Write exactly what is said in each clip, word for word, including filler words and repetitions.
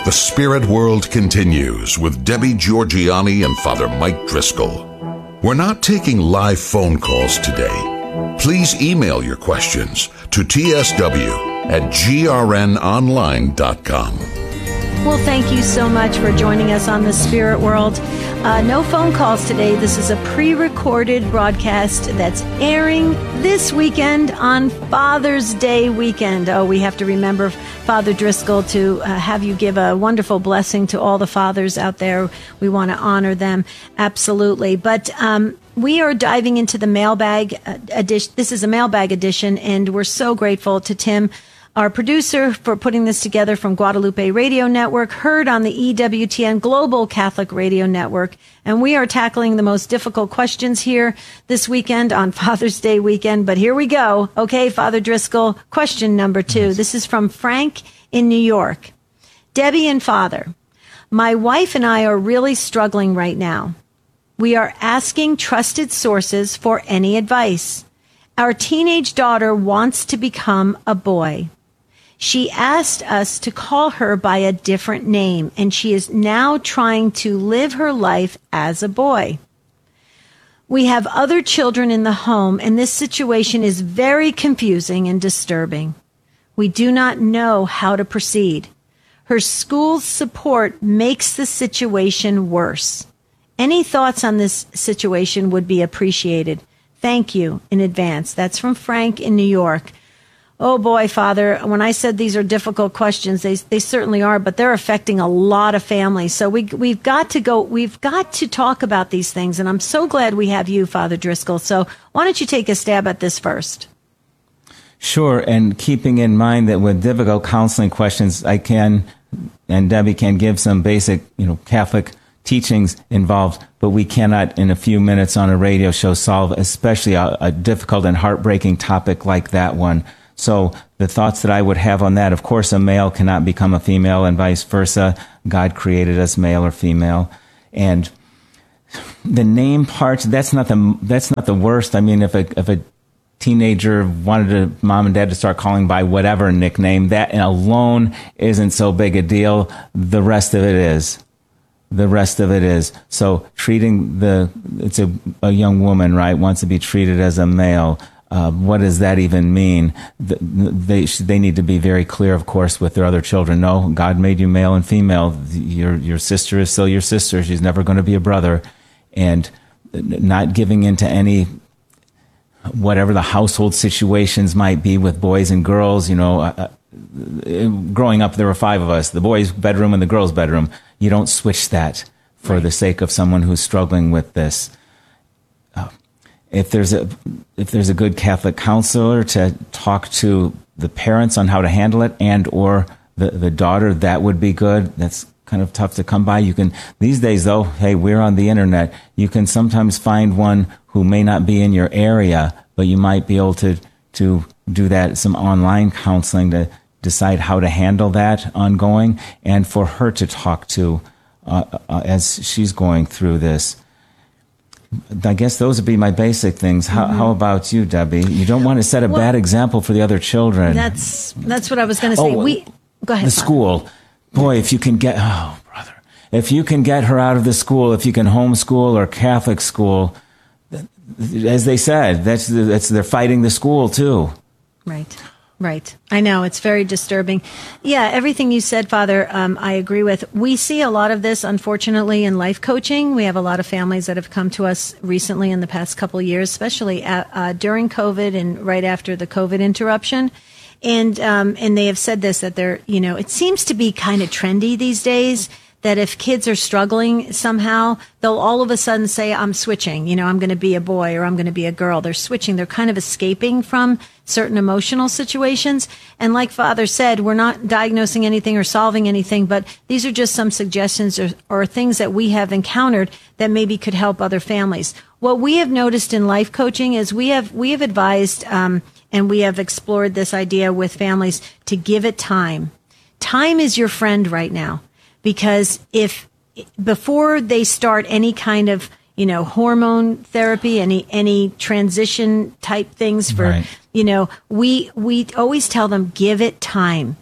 The Spirit World continues with Debbie Georgianni and Father Mike Driscoll. We're not taking live phone calls today. Please email your questions to t s w at g r n online dot com. Well, thank you so much for joining us on the Spirit World. Uh, no phone calls today. This is a pre-recorded broadcast that's airing this weekend on Father's Day weekend. Oh, we have to remember, Father Driscoll, to uh, have you give a wonderful blessing to all the fathers out there. We want to honor them, absolutely. But um, we are diving into the mailbag edition. This is a mailbag edition, and we're so grateful to Tim, our producer, for putting this together from Guadalupe Radio Network, heard on the E W T N Global Catholic Radio Network. And we are tackling the most difficult questions here this weekend on Father's Day weekend. But here we go. Okay, Father Driscoll, question number two. Yes. This is from Frank in New York. Debbie and Father, my wife and I are really struggling right now. We are asking trusted sources for any advice. Our teenage daughter wants to become a boy. She asked us to call her by a different name, and she is now trying to live her life as a boy. We have other children in the home, and this situation is very confusing and disturbing. We do not know how to proceed. Her school's support makes the situation worse. Any thoughts on this situation would be appreciated. Thank you in advance. That's from Frank in New York. Oh boy, Father, when I said these are difficult questions, they they certainly are, but they're affecting a lot of families. So we we've got to go, we've got to talk about these things, and I'm so glad we have you, Father Driscoll. So why don't you take a stab at this first? Sure, and keeping in mind that with difficult counseling questions, I can, and Debbie can give some basic, you know, Catholic teachings involved, but we cannot in a few minutes on a radio show solve especially a, a difficult and heartbreaking topic like that one. So the thoughts that I would have on that, of course, a male cannot become a female and vice versa. God created us male or female. And the name part, that's not the, that's not the worst. I mean, if a, if a teenager wanted to, mom and dad to start calling by whatever nickname, that alone isn't so big a deal. The rest of it is. The rest of it is. So treating the, it's a, a young woman, right, wants to be treated as a male. Uh, what does that even mean? They they need to be very clear, of course, with their other children. No, God made you male and female. Your your sister is still your sister. She's never going to be a brother. And not giving into any, whatever the household situations might be with boys and girls. You know, uh, growing up, there were five of us, the boys' bedroom and the girls' bedroom. You don't switch that for the sake of someone who's struggling with this. Uh, if there's a if there's a good Catholic counselor to talk to the parents on how to handle it, and or the the daughter, that would be good. That's kind of tough to come by. You can these days, though. Hey, we're on the internet. You can sometimes find one who may not be in your area, but you might be able to to do that. Some online counseling to decide how to handle that ongoing, and for her to talk to uh, uh, as she's going through this. I guess those would be my basic things. How, mm-hmm. how about you, Debbie? You don't want to set a well, bad example for the other children. That's that's what I was going to say. Oh, we go ahead. The school, boy, if you can get oh brother, if you can get her out of the school, if you can homeschool or Catholic school, as they said, that's that's they're fighting the school too. Right. Right. I know. It's very disturbing. Yeah, everything you said, Father, um, I agree with. We see a lot of this, unfortunately, in life coaching. We have a lot of families that have come to us recently in the past couple of years, especially at, uh, during COVID and right after the COVID interruption. And um, and they have said this, that they're, you know, it seems to be kind of trendy these days that if kids are struggling somehow, they'll all of a sudden say, I'm switching, you know, I'm going to be a boy or I'm going to be a girl. They're switching. They're kind of escaping from certain emotional situations. And like Father said, we're not diagnosing anything or solving anything, but these are just some suggestions or, or things that we have encountered that maybe could help other families. What we have noticed in life coaching is we have, we have advised, um, and we have explored this idea with families to give it time. Time is your friend right now. Because if before they start any kind of, you know, hormone therapy, any any transition type things for, right. you know, we we always tell them, give it time.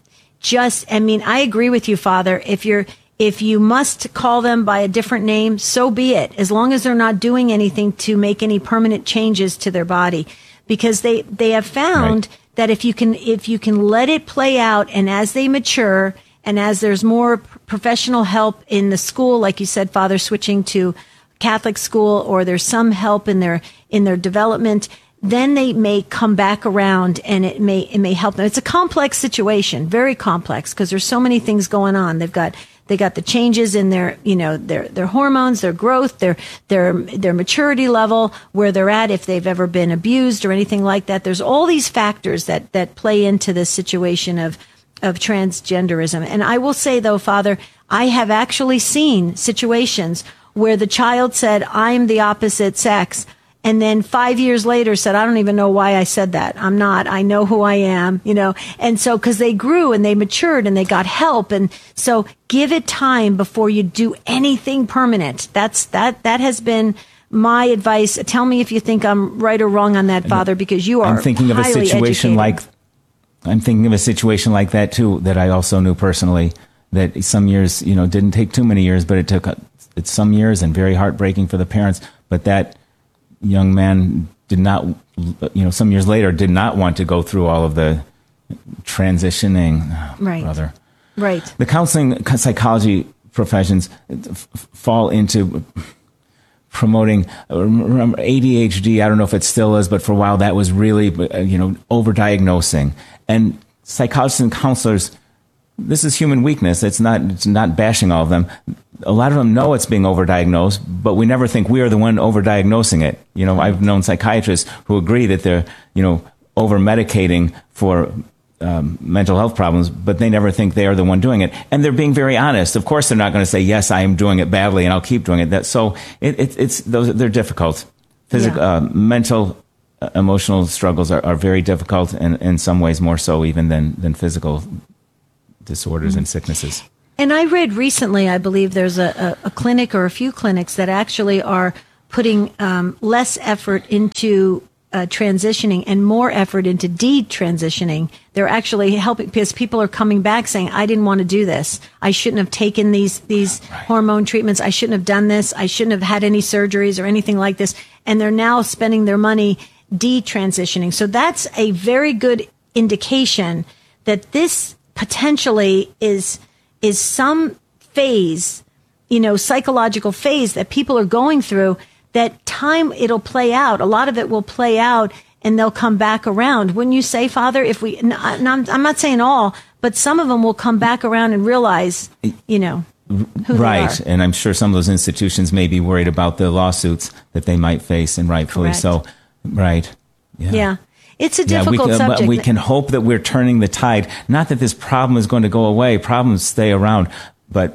just, I mean, I agree with you, Father. If you're, if you must call them by a different name, so be it, as long as they're not doing anything to make any permanent changes to their body, because they, they have found right. that if you can, if you can let it play out, and as they mature, and as there's more professional help in the school, like you said, Father, switching to Catholic school, or there's some help in their, in their development, then they may come back around, and it may, it may help them. It's a complex situation, very complex, because there's so many things going on. They've got, they got the changes in their, you know, their, their hormones, their growth, their, their, their maturity level, where they're at, if they've ever been abused or anything like that. There's all these factors that, that play into this situation of, of transgenderism. And I will say, though, Father, I have actually seen situations where the child said, I'm the opposite sex, and then five years later said, I don't even know why I said that. I'm not. I know who I am, you know. And so, because they grew and they matured and they got help. And so give it time before you do anything permanent. That's, that, that has been my advice. Tell me if you think I'm right or wrong on that, Father, because you are I'm thinking of a situation educated. like, I'm thinking of a situation like that too, that I also knew personally, that some years, you know, didn't take too many years, but it took it's some years, and very heartbreaking for the parents. But that young man did not, you know, some years later did not want to go through all of the transitioning. Oh, right. Brother. Right. The counseling psychology professions f- fall into promoting, remember, A D H D. I don't know if it still is, but for a while that was really, you know, overdiagnosing. And psychologists and counselors, this is human weakness. It's not, it's not bashing all of them. A lot of them know it's being overdiagnosed, but we never think we are the one overdiagnosing it. You know, I've known psychiatrists who agree that they're, you know, over-medicating for um, mental health problems, but they never think they are the one doing it. And they're being very honest. Of course, they're not going to say, yes, I am doing it badly and I'll keep doing it. That, so it, it, it's, those, they're difficult. Physical, yeah. uh, mental, uh, emotional struggles are, are very difficult, and in some ways more so even than, than physical disorders mm-hmm. and sicknesses. And I read recently, I believe there's a, a, a clinic or a few clinics that actually are putting um, less effort into uh, transitioning and more effort into detransitioning. They're actually helping, because people are coming back saying, I didn't want to do this. I shouldn't have taken these, these right. hormone treatments. I shouldn't have done this. I shouldn't have had any surgeries or anything like this. And they're now spending their money detransitioning. So that's a very good indication that this potentially is is some phase, you know, psychological phase that people are going through, that time it'll play out. A lot of it will play out, and they'll come back around. Wouldn't you say, Father, if we, and I'm, I'm not saying all, but some of them will come back around and realize, you know, who right. they are. And I'm sure some of those institutions may be worried about the lawsuits that they might face, and rightfully Correct. so. Right. Yeah. yeah. It's a yeah, difficult we, subject. But we can hope that we're turning the tide. Not that this problem is going to go away. Problems stay around. But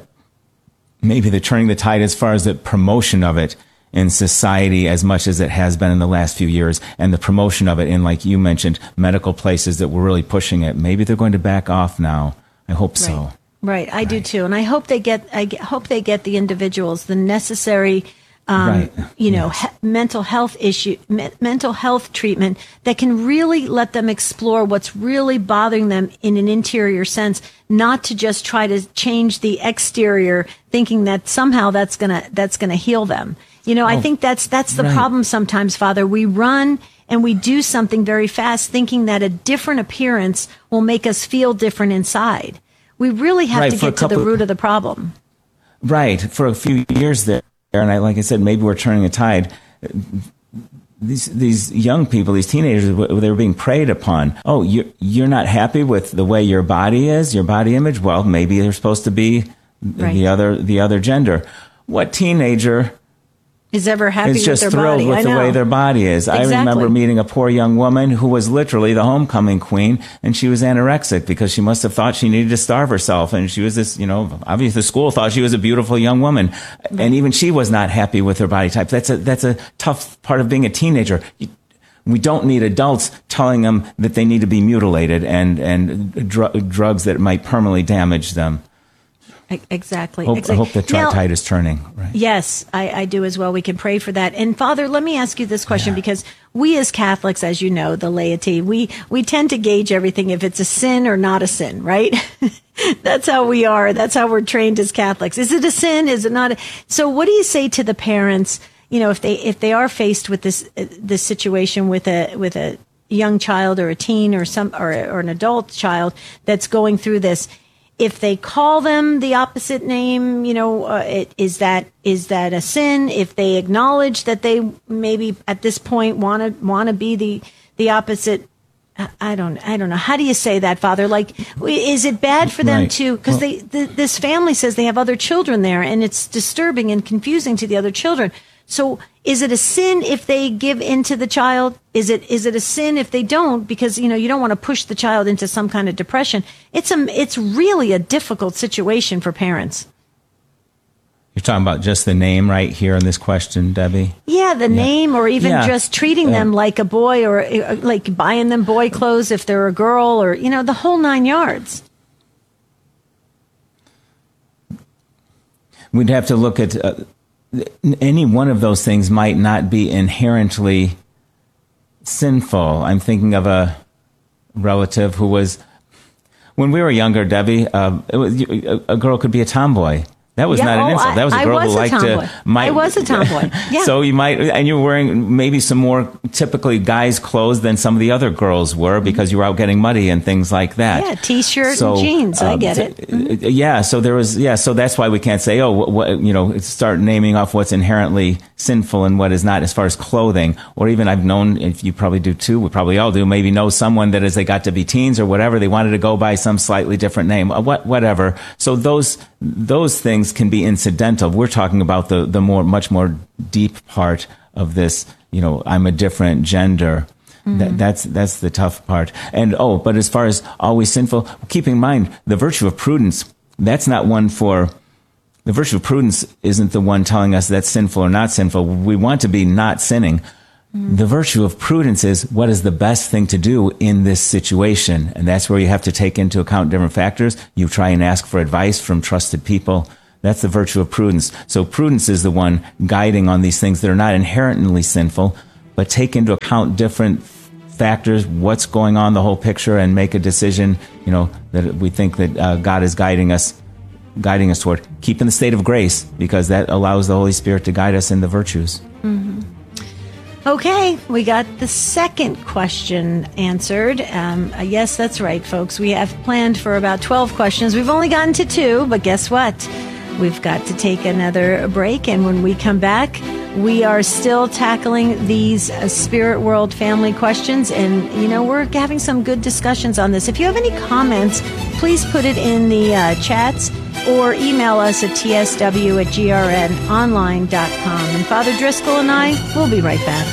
maybe they're turning the tide as far as the promotion of it in society as much as it has been in the last few years, and the promotion of it in, like you mentioned, medical places that were really pushing it. Maybe they're going to back off now. I hope right. so. Right, I right. do too. And I hope they get, I get, hope they get the individuals the necessary Um, right. you know, yes. he- mental health issue, me- mental health treatment that can really let them explore what's really bothering them in an interior sense, not to just try to change the exterior, thinking that somehow that's gonna that's gonna heal them. You know, oh, I think that's that's the right. problem sometimes, Father. We run and we do something very fast, thinking that a different appearance will make us feel different inside. We really have right, to get to the root of the problem. Right. For a few years there. And I, like I said, maybe we're turning a tide. These these young people, these teenagers, they were being preyed upon. Oh, you're, you're not happy with the way your body is, your body image? Well, maybe they're supposed to be right. the other the other gender. What teenager is ever happy is just with their thrilled body? with I the know. way their body is? Exactly. I remember meeting a poor young woman who was literally the homecoming queen, and she was anorexic because she must have thought she needed to starve herself. And she was this, you know, obviously the school thought she was a beautiful young woman, right. and even she was not happy with her body type. That's a that's a tough part of being a teenager. You, we don't need adults telling them that they need to be mutilated and and dr- drugs that might permanently damage them. Exactly. Hope, exactly. I hope the tri- tide is turning. Right? Yes, I, I do as well. We can pray for that. And Father, let me ask you this question, yeah. because we as Catholics, as you know, the laity, we, we tend to gauge everything if it's a sin or not a sin, right? That's how we are. That's how we're trained as Catholics. Is it a sin? Is it not? A, so what do you say to the parents, you know, if they, if they are faced with this, uh, this situation with a, with a young child or a teen or some, or, or an adult child that's going through this? If they call them the opposite name, you know, uh, it, is that is that a sin? If they acknowledge that they maybe at this point want to want to be the the opposite, I don't I don't know. How do you say that, Father? Like, is it bad for them right. to? Because well, they th- this family says they have other children there, and it's disturbing and confusing to the other children. So, is it a sin if they give in to the child? Is it is it a sin if they don't? Because, you know, you don't want to push the child into some kind of depression. It's a it's really a difficult situation for parents. You're talking about just the name right here in this question, Debbie? Yeah, the yeah. name, or even yeah. just treating them uh, like a boy, or uh, like buying them boy clothes if they're a girl, or, you know, the whole nine yards. We'd have to look at... Uh, any one of those things might not be inherently sinful. I'm thinking of a relative who was, when we were younger, Debbie, uh, it was, a girl could be a tomboy. That was yeah, not an oh, insult. That was a girl was who liked a to. Might, I was a tomboy. Yeah. So you might, and you were wearing maybe some more typically guys' clothes than some of the other girls were because you were out getting muddy and things like that. Yeah, t-shirt so, and jeans. I um, get it. Mm-hmm. Yeah. So there was. Yeah. So that's why we can't say, oh, what, what, you know, start naming off what's inherently sinful and what is not, as far as clothing, or even I've known, if you probably do too, we probably all do, maybe know someone that as they got to be teens or whatever, they wanted to go by some slightly different name, what, whatever. So those those things can be incidental. We're talking about the, the more, much more deep part of this, you know, I'm a different gender. Mm-hmm. That, that's, that's the tough part. And, oh, but as far as always sinful, keep in mind, the virtue of prudence, that's not one for, the virtue of prudence isn't the one telling us that's sinful or not sinful. We want to be not sinning. Mm-hmm. The virtue of prudence is what is the best thing to do in this situation. And that's where you have to take into account different factors. You try and ask for advice from trusted people. That's the virtue of prudence. So prudence is the one guiding on these things that are not inherently sinful, but take into account different factors, what's going on, the whole picture, and make a decision, you know, that we think that uh, God is guiding us, guiding us toward. Keep in the state of grace, because that allows the Holy Spirit to guide us in the virtues. Mm-hmm. Okay, we got the second question answered. Um, uh, yes, that's right, folks. We have planned for about twelve questions. We've only gotten to two, but guess what? We've got to take another break, and when we come back, we are still tackling these uh, Spirit World family questions, and, you know, we're having some good discussions on this. If you have any comments, please put it in the uh, chats or email us at t s w at g r n online dot com. And Father Driscoll and I will be right back.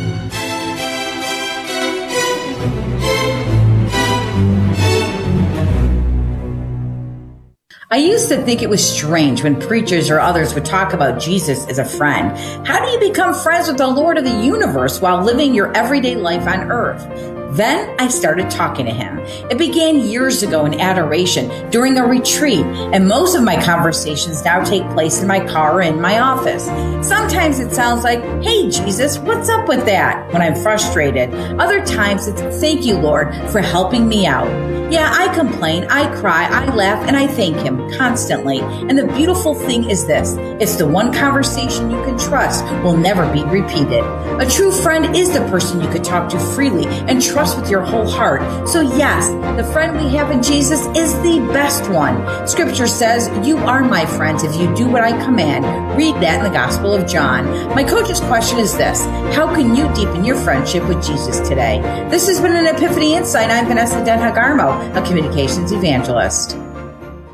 I used to think it was strange when preachers or others would talk about Jesus as a friend. How do you become friends with the Lord of the universe while living your everyday life on earth? Then I started talking to him. It began years ago in adoration during a retreat, and most of my conversations now take place in my car or in my office. Sometimes it sounds like, "Hey, Jesus, what's up with that?" when I'm frustrated. Other times it's, "Thank you, Lord, for helping me out." Yeah, I complain, I cry, I laugh, and I thank him constantly. And the beautiful thing is this: it's the one conversation you can trust will never be repeated. A true friend is the person you could talk to freely and trust with your whole heart. So yes, the friend we have in Jesus is the best one. Scripture says, "You are my friends if you do what I command." Read that in the Gospel of John. My coach's question is this: how can you deepen your friendship with Jesus today? This has been an Epiphany Insight. I'm Vanessa Den Hagarmo, a communications evangelist.